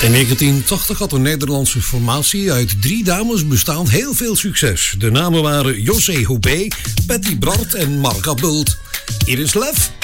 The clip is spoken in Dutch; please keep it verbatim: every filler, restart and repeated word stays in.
In negentien tachtig had een Nederlandse formatie uit drie dames bestaand heel veel succes. De namen waren José Houbé, Patty Bart en Marga Bult. Hier is Lef